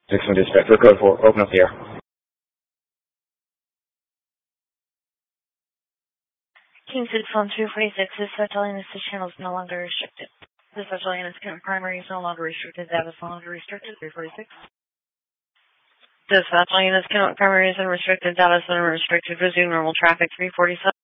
6-1 dispatch, for code 4, open up the air. King Food Phone 246, this Satellite channel is no longer restricted. This Satellite primary is no longer restricted. That is no longer restricted. 346. This Satellite primary is unrestricted. That is unrestricted. Resume normal traffic. 347.